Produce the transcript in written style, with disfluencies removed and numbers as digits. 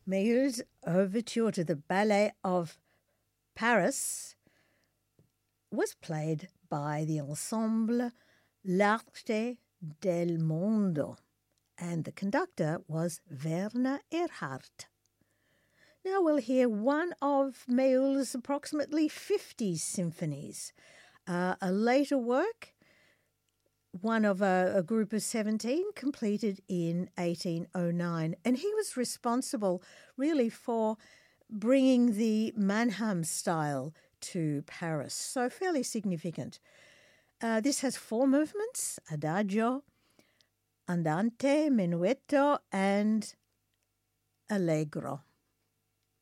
Méhul's overture to the Ballet of Paris was played by the ensemble L'Arte del Mondo, and the conductor was Werner Erhardt. Now we'll hear one of Méhul's approximately 50 symphonies, a later work, one of a group of 17, completed in 1809. And he was responsible really for bringing the Mannheim style to Paris, so fairly significant. This has 4 movements: Adagio, Andante, Menuetto, and Allegro.